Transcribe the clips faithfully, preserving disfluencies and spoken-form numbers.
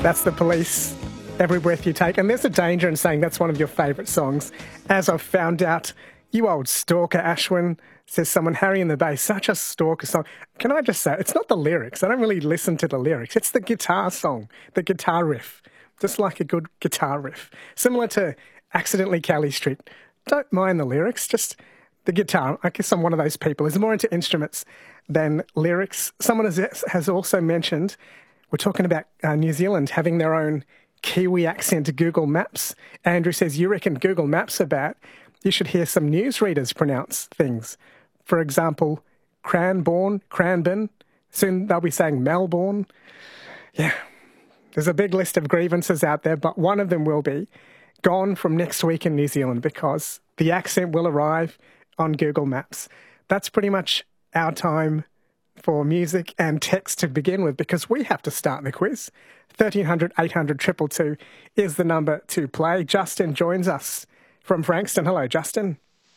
That's The Police, Every Breath You Take. And there's a danger in saying that's one of your favourite songs. As I've found out, you old stalker, Ashwin, says someone, Harry and the Bay, such a stalker song. Can I just say, it's not the lyrics. I don't really listen to the lyrics. It's the guitar song, the guitar riff. Just like a good guitar riff. Similar to Accidentally Cali Street. Don't mind the lyrics, just the guitar. I guess I'm one of those people who's more into instruments than lyrics. Someone has, has also mentioned, we're talking about uh, New Zealand having their own Kiwi accent Google Maps. Andrew says, you reckon Google Maps are bad? You should hear some newsreaders pronounce things. For example, Cranbourne, Cranbourne. Soon they'll be saying Melbourne. Yeah, there's a big list of grievances out there, but one of them will be gone from next week in New Zealand because the accent will arrive on Google Maps. That's pretty much our time for music and text to begin with because we have to start the quiz. thirteen hundred, eight hundred, two two two is the number to play. Justin joins us from Frankston. Hello, Justin.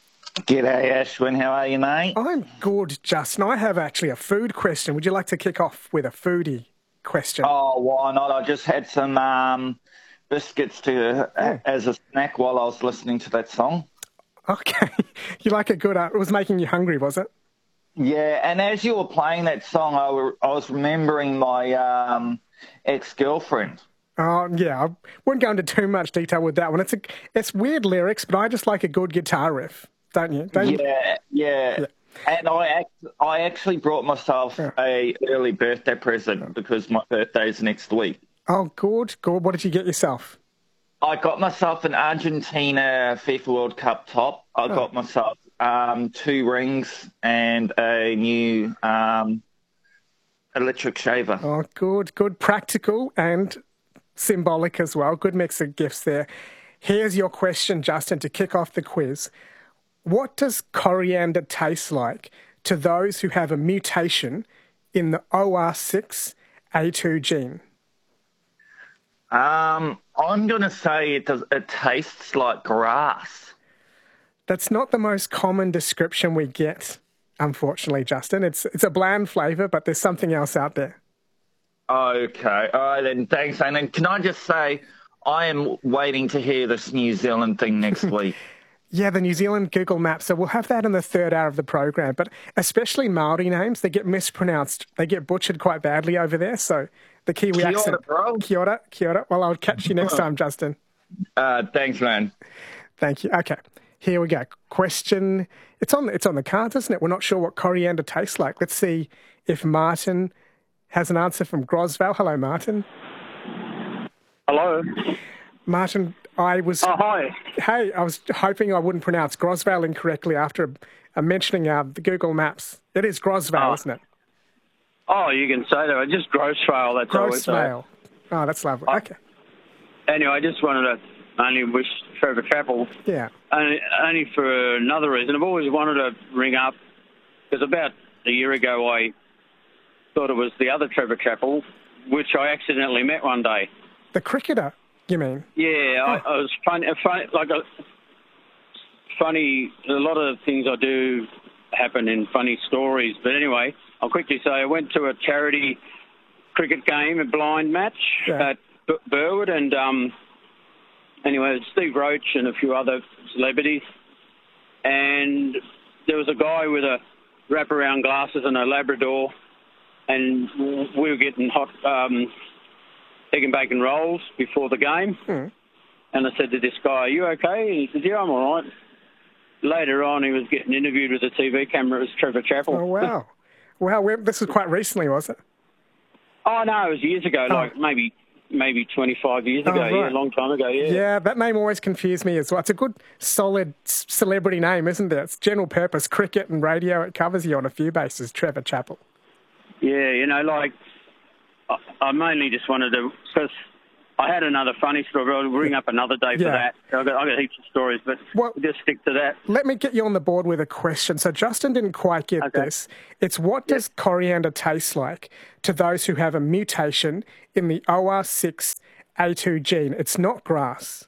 G'day, Ashwin. How are you, mate? I'm good, Justin. I have actually a food question. Would you like to kick off with a foodie question? Oh, why not? I just had some um, biscuits to uh, Oh. as a snack while I was listening to that song. Okay. You like it good. Uh, it was making you hungry, was it? Yeah, and as you were playing that song, I, were, I was remembering my um, ex-girlfriend. Oh, yeah. I wouldn't go into too much detail with that one. It's a, it's weird lyrics, but I just like a good guitar riff, don't you? Don't you? Yeah, yeah, Yeah. And I act, I actually brought myself Yeah. a early birthday present because my birthday's next week. Oh, good, good. What did you get yourself? I got myself an Argentina FIFA World Cup top. I Oh. got myself um, two rings and a new um, electric shaver. Oh, good, good. Practical and symbolic as well. Good mix of gifts there. Here's your question, Justin, to kick off the quiz. What does coriander taste like to those who have a mutation in the O R six A two gene? Um, I'm going to say it does. It tastes like grass. That's not the most common description we get, unfortunately, Justin. It's it's a bland flavour, but there's something else out there. Okay. All right, then. Thanks. And then can I just say, I am waiting to hear this New Zealand thing next week. Yeah, the New Zealand Google Maps. So we'll have that in the third hour of the program. But especially Maori names, they get mispronounced. They get butchered quite badly over there. So the Kiwi Kia ora, accent. bro. Kia ora, kia ora. Well, I'll catch you next time, Justin. Uh, thanks, man. Thank you. Okay, here we go. Question. It's on. It's on the cards, isn't it? We're not sure what coriander tastes like. Let's see if Martin has an answer from Grosvale. Hello, Martin. Hello. Martin, I was. Oh, hi. Hey, I was hoping I wouldn't pronounce Grosvale incorrectly after uh, mentioning uh, the Google Maps. It is Grosvale, Oh. isn't it? Oh, you can say that. Just Grossvale, that's all we say. Grosvale. Oh, that's lovely. Oh. Okay. Anyway, I just wanted to only wish Trevor Chappell, Yeah. only, only for another reason. I've always wanted to ring up, because about a year ago I thought it was the other Trevor Chappell, which I accidentally met one day. The cricketer, you mean? Yeah, I, I was funny, funny like a, funny. A lot of things I do happen in funny stories. But anyway, I'll quickly say I went to a charity cricket game, a blind match Yeah. at B- Burwood, and um, anyway, Steve Roach and a few other celebrities, and there was a guy with a wraparound glasses and a Labrador, and we were getting hot um, egg and bacon rolls before the game. Hmm. And I said to this guy, "Are you okay?" And he said, "Yeah, I'm all right." Later on, he was getting interviewed with a T V camera as Trevor Chappell. Oh, wow. Wow, we- this was quite recently, was it? Oh, no, it was years ago, Oh. like maybe maybe twenty-five years Oh, ago, right. yeah, a long time ago, yeah. Yeah, that name always confused me as well. It's a good, solid c- celebrity name, isn't it? It's general purpose cricket and radio. It covers you on a few bases, Trevor Chappell. Yeah, you know, like, I, I mainly just wanted to, because I had another funny story, but I'll bring up another day for Yeah. that. I've got, I've got heaps of stories, but Well- we'll just stick to that. Let me get you on the board with a question. So Justin didn't quite get Okay. this. It's what does coriander taste like to those who have a mutation in the O R six A two gene? It's not grass.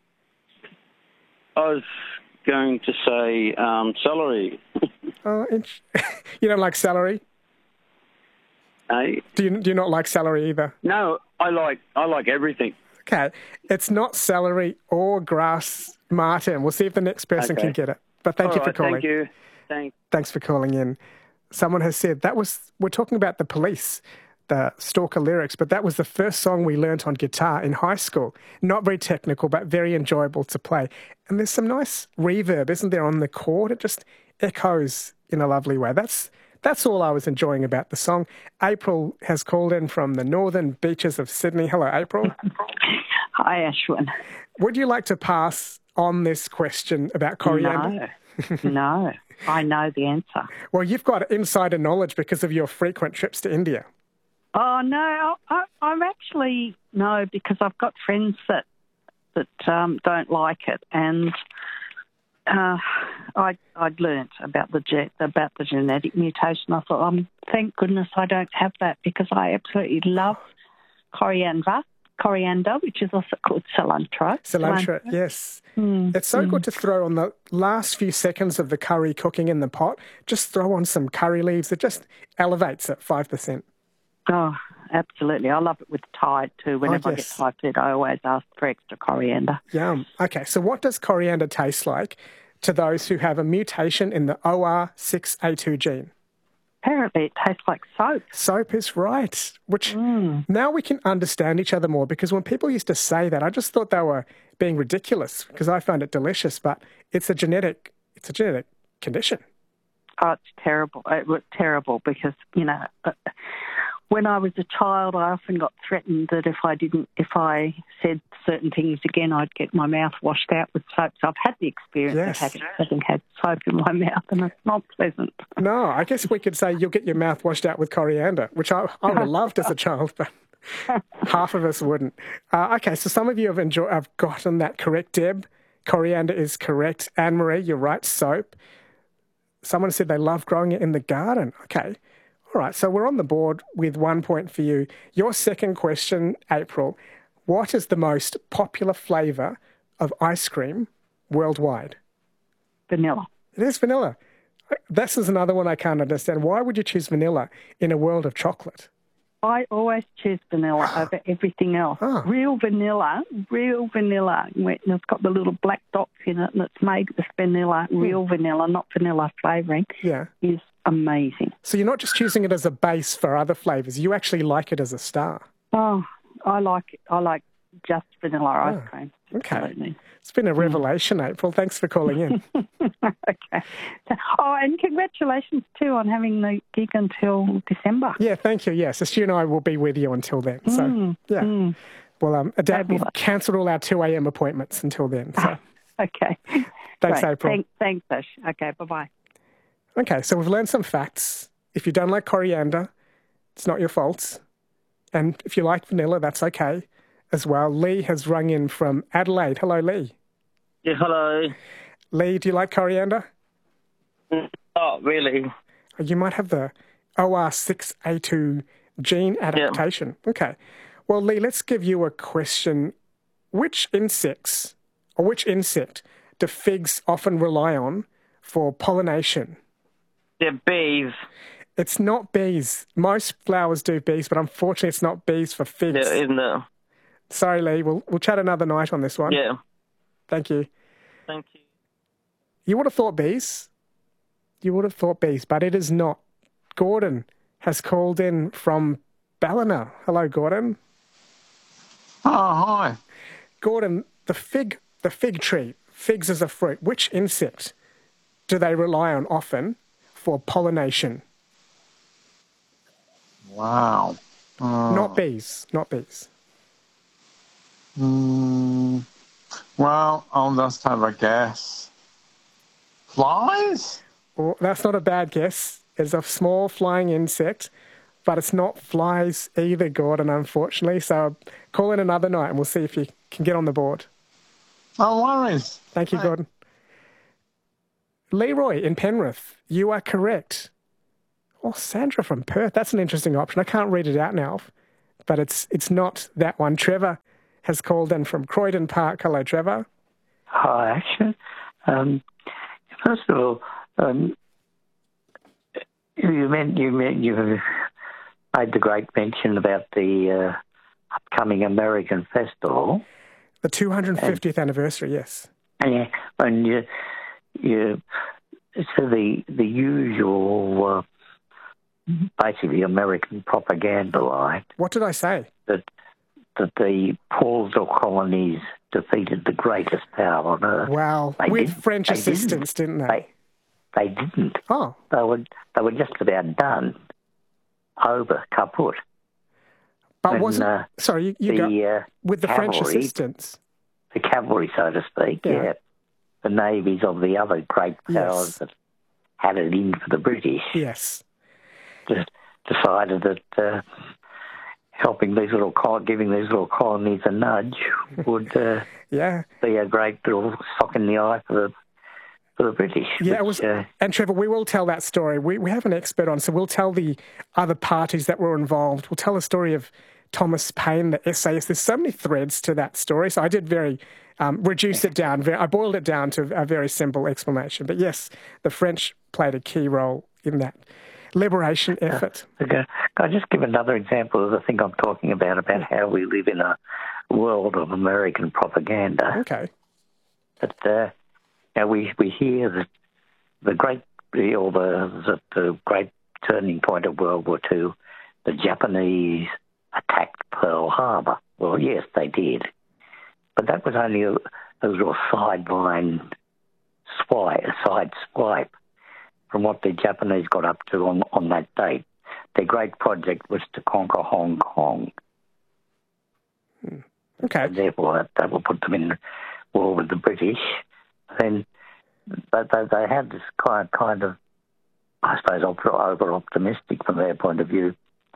I was going to say um, celery. Oh, int- you don't like celery? Eh? Do you, do you not like celery either? No, I like I like everything. Okay. It's not celery or grass, Martin. We'll see if the next person Okay. can get it. But thank All you for right, calling. Thank you. Thanks. Thanks for calling in. Someone has said that was, we're talking about the Police, the Stalker lyrics, but that was the first song we learnt on guitar in high school. Not very technical, but very enjoyable to play. And there's some nice reverb, isn't there, on the chord? It just echoes in a lovely way. That's that's all I was enjoying about the song. April has called in from the northern beaches of Sydney. Hello, April. Hi, Ashwin. Would you like to pass on this question about coriander? No, no, I know the answer. Well, you've got insider knowledge because of your frequent trips to India. Oh, no, I, I'm actually, no, because I've got friends that that um, don't like it, and uh, I, I'd learnt about the ge- about the genetic mutation. I thought, um, thank goodness I don't have that, because I absolutely love coriander, coriander, which is also called cilantro. Cilantro, yes. Mm, It's so mm. good to throw on the last few seconds of the curry cooking in the pot. Just throw on some curry leaves. It just elevates it five percent. Oh, absolutely. I love it with Tide too. Whenever yes. I get Tide food, I always ask for extra coriander. Yum. Okay, so what does coriander taste like to those who have a mutation in the O R six A two gene? Apparently it tastes like soap. Soap is right, which Mm. now we can understand each other more, because when people used to say that, I just thought they were being ridiculous because I found it delicious, but it's a genetic, it's a genetic condition. Oh, it's terrible. It was terrible because, you know, uh, when I was a child, I often got threatened that if I didn't, if I said certain things again, I'd get my mouth washed out with soap. So I've had the experience Yes. of having, having had soap in my mouth, and it's not pleasant. No, I guess we could say you'll get your mouth washed out with coriander, which I, I would have loved as a child, but half of us wouldn't. Uh, okay, so some of you have enjoyed, have gotten that correct, Deb. Coriander is correct. Anne-Marie, you're right, soap. Someone said they love growing it in the garden. Okay. All right, so we're on the board with one point for you. Your second question, April, what is the most popular flavour of ice cream worldwide? Vanilla. It is vanilla. This is another one I can't understand. Why would you choose vanilla in a world of chocolate? I always choose vanilla over everything else. Ah. Real vanilla, real vanilla. And it's got the little black dots in it, and it's made with vanilla, real vanilla, not vanilla flavouring, Yeah. is amazing. So you're not just choosing it as a base for other flavours. You actually like it as a star. Oh, I like it. I like just vanilla ice Ah, cream. okay. Absolutely. It's been a revelation, April. Thanks for calling in. Okay. Oh, and congratulations too on having the gig until December. Yeah, thank you. Yes, Stu and I will be with you until then. So, Mm, yeah. mm. Well, um, adapt, we've Fabulous. cancelled all our two a.m. appointments until then. So, Okay. thanks, Great. April. Thanks, thanks, Ash. Okay, bye-bye. Okay, so we've learned some facts. If you don't like coriander, it's not your fault. And if you like vanilla, that's okay as well. Lee has rung in from Adelaide. Hello, Lee. Yeah, hello. Lee, do you like coriander? Oh, really? You might have the O R six A two gene adaptation. Okay. Well, Lee, let's give you a question. Which insects, or which insect do figs often rely on for pollination? They're bees. It's not bees. Most flowers do bees, but unfortunately it's not bees for figs. Yeah, isn't it? Sorry, Lee. We'll, we'll chat another night on this one. Yeah. Thank you. Thank you. You would have thought bees. You would have thought bees, but it is not. Gordon has called in from Ballina. Hello, Gordon. Oh, hi. Gordon, the fig, the fig tree, figs as a fruit, which insect do they rely on often for pollination? Wow. Uh, Not bees, not bees. mm, well, I'll just have a guess. Flies? Well, that's not a bad guess. It's a small flying insect, but it's not flies either, Gordon, unfortunately. So call in another night and we'll see if you can get on the board. No worries. Thank you, Hey. Gordon. Leroy in Penrith, you are correct. Oh, Sandra from Perth, that's an interesting option. I can't read it out now, but it's it's not that one. Trevor has called in from Croydon Park. Hello, Trevor. Hi, Action. Um, first of all, um, you meant you meant you made the great mention about the uh, upcoming American festival. The two hundred fiftieth and, anniversary, yes. Yeah, and you, you, so the the usual, uh, basically American propaganda line. What did I say? That that the Pauls or colonies defeated the greatest power on earth. Wow, they with didn't. French they assistance, didn't, didn't they? they? They didn't. Oh, they were they were just about done, over, kaput. But and, wasn't uh, sorry you, you the, go uh, with the cavalry, French assistance, the cavalry, so to speak. Yeah. yeah. The navies of the other great powers Yes. that had it in for the British. Yes. Just decided that uh, helping these little, col- giving these little colonies a nudge would uh, Yeah. be a great little sock in the eye for the for the British. Yeah, which, it was. Uh, And Trevor, we will tell that story. We we have an expert on, so we'll tell the other parties that were involved. We'll tell the story of Thomas Paine, the essayist. There's so many threads to that story. So I did very um, reduce it down. Very, I boiled it down to a very simple explanation. But yes, the French played a key role in that liberation effort. Okay. Can I just give another example of the thing I'm talking about, about how we live in a world of American propaganda? Okay. That uh, now we we hear that the great or the, the the great turning point of World War Two, the Japanese attacked Pearl Harbor. Well, yes, they did, but that was only a, a little sideline swipe, a side swipe from what the Japanese got up to on, on that date. Their great project was to conquer Hong Kong. Okay. And therefore, that, that will put them in war with the British. Then, but they, they had this kind kind of, I suppose, over optimistic from their point of view,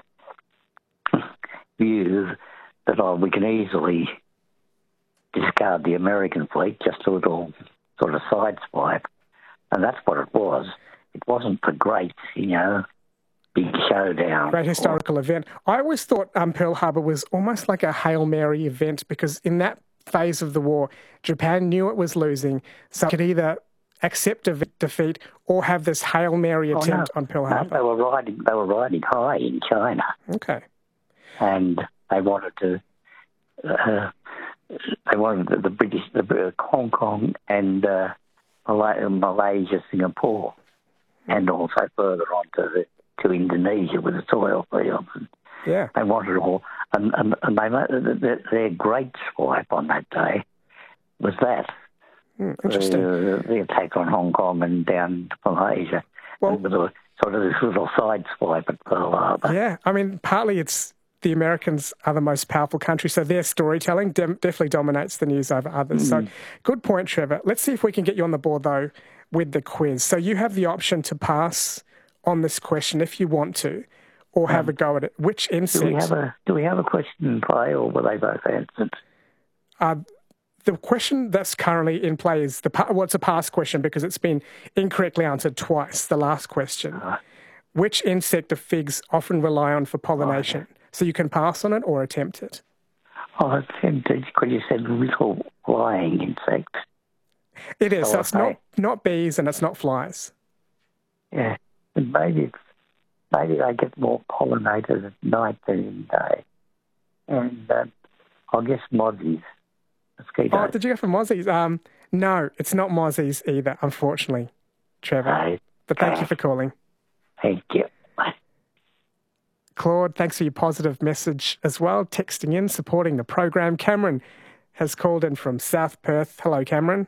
view that oh, we can easily discard the American fleet, just a little sort of side swipe, and that's what it was. It wasn't the great, you know, big showdown. Great historical or, event. I always thought um, Pearl Harbor was almost like a Hail Mary event because in that phase of the war, Japan knew it was losing, so it could either accept a defeat or have this Hail Mary attempt oh, no, on Pearl Harbor. No, they were riding. They were riding high in China. Okay. And they wanted to. Uh, they wanted the, the British, the Hong Kong and uh, Malaysia, Singapore, and also further on to the, to Indonesia with its oil fields. Yeah. They wanted it all. And, and, and they their, their great swipe on that day was that. Mm, interesting. The, the attack on Hong Kong and down to Malaysia. Well, with a sort of this little side swipe at Pearl Harbor. Yeah. I mean, partly it's the Americans are the most powerful country, so their storytelling de- definitely dominates the news over others. Mm. So good point, Trevor. Let's see if we can get you on the board, though, with the quiz. So you have the option to pass on this question if you want to, or have um, a go at it. Which insect... Do we have a, do we have a question in play, or were they both answered? Uh, the question that's currently in play is, the well, it's a past question because it's been incorrectly answered twice, the last question. Uh, Which insect do figs often rely on for pollination? Oh, so you can pass on it or attempt it. Oh, attempted, because you said little flying insect. It is. So, so it's not, not bees and it's not flies. Yeah, and maybe it's, maybe they get more pollinators at night than in day. And um, I guess mozzies, mosquitoes. Oh, did you go for mozzies? Um, no, it's not mozzies either, unfortunately, Trevor. Right. But thank you for calling. Thank you. Claude, thanks for your positive message as well, texting in, supporting the program. Cameron has called in from South Perth. Hello, Cameron.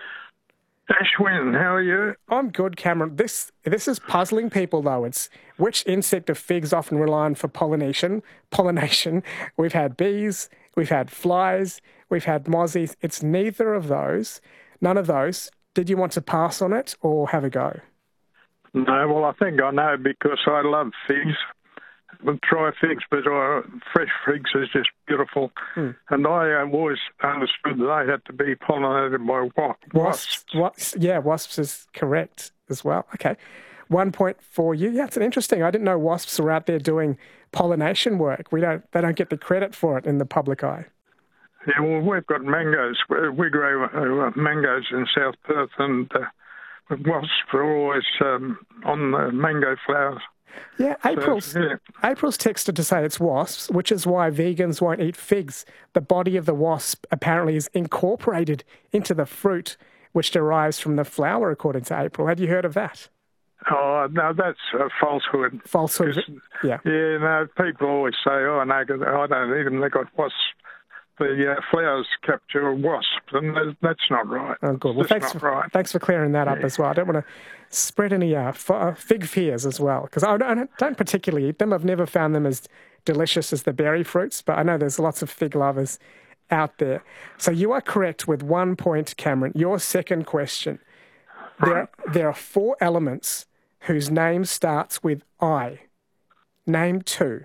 Ashwin, how are you? I'm good, Cameron. This this is puzzling people, though. It's which insect do figs often rely on for pollination? Pollination. We've had bees, we've had flies, we've had mozzies. It's neither of those. None of those. Did you want to pass on it or have a go? No, well, I think I know because I love figs. We'll try figs, but uh, fresh figs is just beautiful. Hmm. And I uh, always understood that they had to be pollinated by wasps. Wasps. wasps. Yeah, wasps is correct as well. Okay. One point for you. Yeah, it's an interesting. I didn't know wasps were out there doing pollination work. We don't. They don't get the credit for it in the public eye. Yeah, well, we've got mangoes. We grow uh, mangoes in South Perth, and uh, wasps are always um, on the mango flowers. Yeah, April's, yeah. April's texted to say it's wasps, which is why vegans won't eat figs. The body of the wasp apparently is incorporated into the fruit, which derives from the flower, according to April. Had you heard of that? Oh, no, that's a falsehood. Falsehood, yeah. Yeah, no, people always say, oh, no, I don't eat them, they got wasps. The uh, flowers capture wasps, and that's not right. Oh, good. Well, thanks for, right. thanks for clearing that up yeah. as well. I don't want to spread any uh, f- uh, fig fears as well, because I don't, don't particularly eat them. I've never found them as delicious as the berry fruits, but I know there's lots of fig lovers out there. So you are correct with one point, Cameron. Your second question. There, Right. there are four elements whose name starts with I. Name two.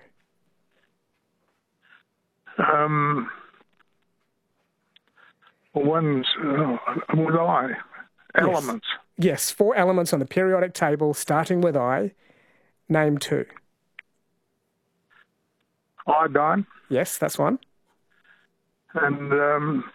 Um... One's uh, with I, elements. Yes. yes, four elements on the periodic table starting with I. Name two. Iodine. Yes, that's one. And um,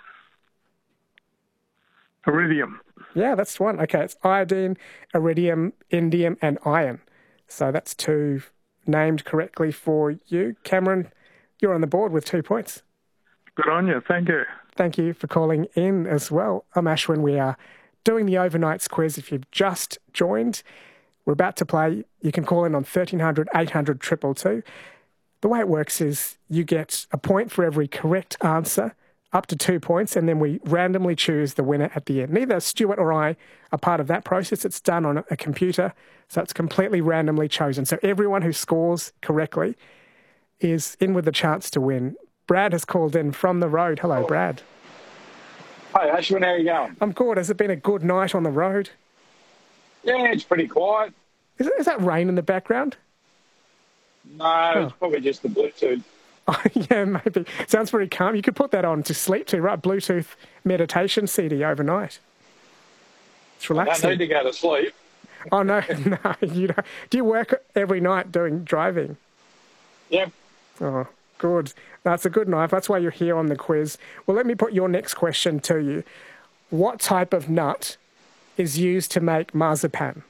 iridium. Yeah, that's one. Okay, it's iodine, iridium, indium, and iron. So that's two named correctly for you. Cameron, you're on the board with two points. Good on you. Thank you. Thank you for calling in as well. I'm Ashwin. We are doing the overnights quiz. If you've just joined, we're about to play. You can call in on thirteen hundred, eight hundred, two two two. The way it works is you get a point for every correct answer, up to two points, and then we randomly choose the winner at the end. Neither Stuart or I are part of that process. It's done on a computer, so it's completely randomly chosen. So everyone who scores correctly is in with the chance to win. Brad has called in from the road. Hello, Brad. Hi, Ashwin. How are you going? I'm good. Has it been a good night on the road? Yeah, it's pretty quiet. Is, it, is that rain in the background? No, oh. It's probably just the Bluetooth. Oh, yeah, maybe. Sounds very calm. You could put that on to sleep to, right? Bluetooth meditation C D overnight. It's relaxing. I don't need to go to sleep. Oh, no, no. You don't. Do you work every night doing driving? Yep. Oh, good. That's a good night. That's why you're here on the quiz. Well, let me put your next question to you. What type of nut is used to make marzipan?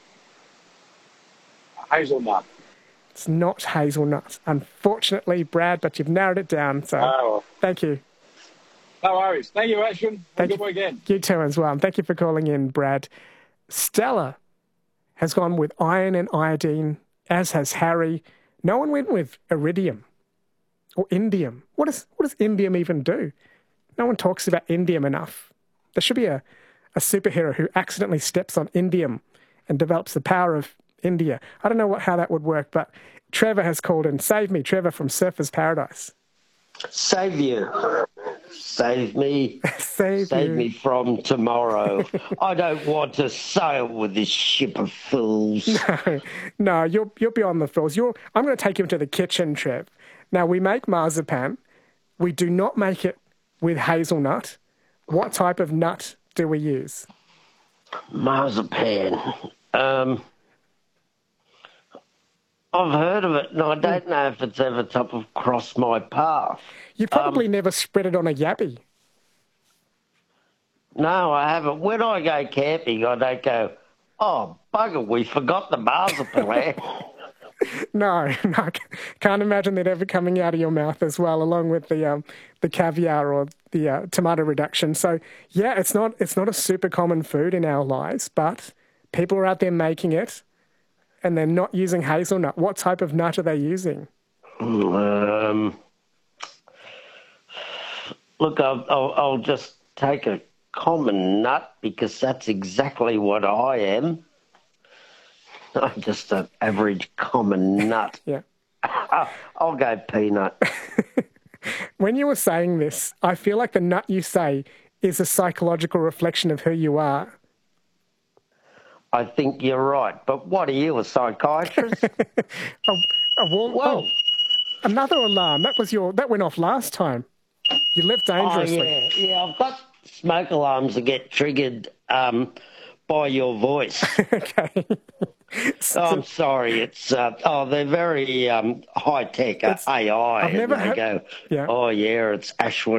Hazelnut. It's not hazelnut, unfortunately, Brad, but you've narrowed it down, so oh. Thank you. No worries. Thank you, Ashwin. Have a good weekend. You too as well. And thank you for calling in, Brad. Stella has gone with iron and iodine, as has Harry. No one went with iridium or indium. What, is, what does indium even do? No one talks about indium enough. There should be a, a superhero who accidentally steps on indium and develops the power of India. I don't know what, how that would work, but Trevor has called in. Save me, Trevor from Surfers Paradise. Save you. Save me. Save, Save you. me from tomorrow. I don't want to sail with this ship of fools. No, no, you'll you'll be on the fools. You're, I'm going to take you to the kitchen, Trev. Now, we make marzipan. We do not make it with hazelnut. What type of nut do we use? Marzipan. Um... I've heard of it, and I don't know if it's ever top of crossed my path. You probably um, never spread it on a yappy. No, I haven't. When I go camping, I don't go, oh, bugger, we forgot the marzipan. No, no, can't imagine that ever coming out of your mouth as well, along with the um, the caviar or the uh, tomato reduction. So, yeah, it's not it's not a super common food in our lives, but people are out there making it. And they're not using hazelnut. What type of nut are they using? Um, look, I'll, I'll, I'll just take a common nut because that's exactly what I am. I'm just an average common nut. Yeah. I'll go peanut. When you were saying this, I feel like the nut you say is a psychological reflection of who you are. I think you're right. But what are you, a psychiatrist? oh, oh, well, Whoa. Oh, another alarm. That was your. That went off last time. You lived dangerously. Oh, yeah. Yeah, I've got smoke alarms that get triggered um, by your voice. Okay. Oh, I'm sorry. It's uh, oh, they're very um, high tech uh, A I. I've never and they had, go, yeah. oh yeah, it's Ashwin.